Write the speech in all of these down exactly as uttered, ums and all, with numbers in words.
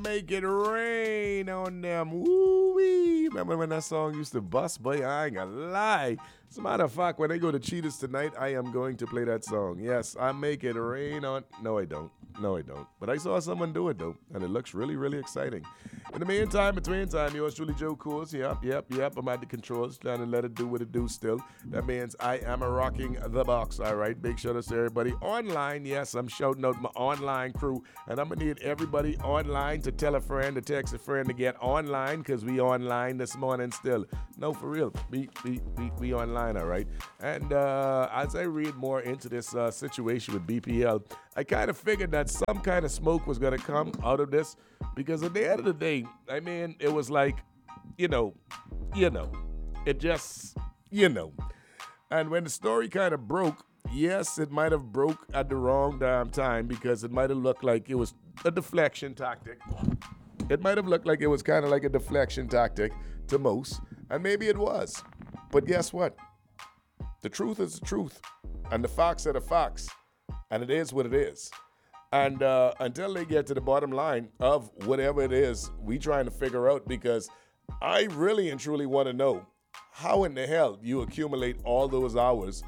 make it rain on them. Woo-wee. Remember when that song used to bust, boy? I ain't gonna lie. As a matter of fact, when I go to Cheetahs tonight, I am going to play that song. Yes, I make it rain on... No, I don't. No, I don't. But I saw someone do it, though, and it looks really, really exciting. In the meantime, between time, yours truly, Joe Coors. Yep, yep, yep. I'm at the controls, trying to let it do what it do still. That means I am rocking the box, all right? Big shout out to everybody online. Yes, I'm shouting out my online crew, and I'm going to need everybody online to tell a friend, to text a friend to get online, because we online this morning still. No, for real. We, we, we, we online, all right? And uh, as I read more into this uh, situation with B P L, I kind of figured that some kind of smoke was going to come out of this, because at the end of the day, I mean, it was like, you know, you know, it just, you know. And when the story kind of broke, yes, it might have broke at the wrong damn time, because it might have looked like it was a deflection tactic. It might have looked like it was kind of like a deflection tactic to most, and maybe it was. But guess what? The truth is the truth, and the facts are the facts, and it is what it is. And uh, until they get to the bottom line of whatever it is we trying to figure out, because I really and truly want to know how in the hell you accumulate all those hours.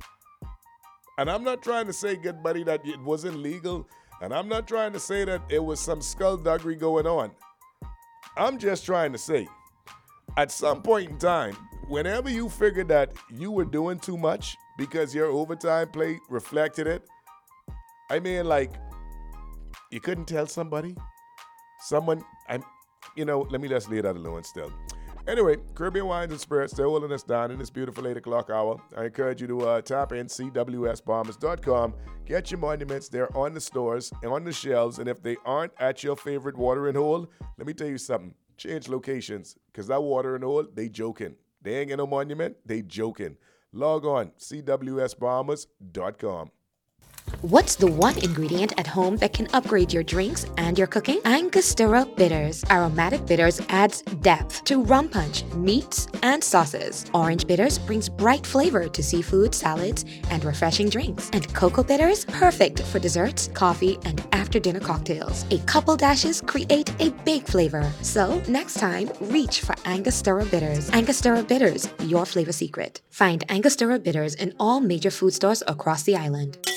And I'm not trying to say, good buddy, that it wasn't legal. And I'm not trying to say that it was some skullduggery going on. I'm just trying to say, at some point in time, whenever you figured that you were doing too much because your overtime play reflected it, I mean, like, you couldn't tell somebody? Someone, I'm, you know, let me just lay that alone still. Anyway, Caribbean Wines and Spirits, they're holding us down in this beautiful eight o'clock hour. I encourage you to uh, tap in, C W S bombers dot com. Get your monuments. They're on the stores and on the shelves. And if they aren't at your favorite watering hole, let me tell you something. Change locations, because that watering hole, they joking. They ain't got no monument. They joking. Log on, C W S bombers dot com. What's the one ingredient at home that can upgrade your drinks and your cooking? Angostura Bitters. Aromatic bitters adds depth to rum punch, meats, and sauces. Orange bitters brings bright flavor to seafood, salads, and refreshing drinks. And cocoa bitters, perfect for desserts, coffee, and after-dinner cocktails. A couple dashes create a big flavor. So next time, reach for Angostura Bitters. Angostura Bitters, your flavor secret. Find Angostura Bitters in all major food stores across the island.